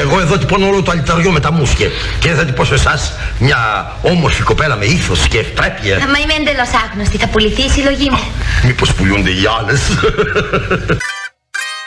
Εγώ εδώ τυπώνω όλο το αλυταριό με τα μουσκε. Και δεν θα τυπώσω εσάς μια όμορφη κοπέλα με ήθος και ευπρέπεια. Μα είμαι εντελώς άγνωστη. Θα πουληθεί η συλλογή μου. Μήπως πουλούνται οι άλλες.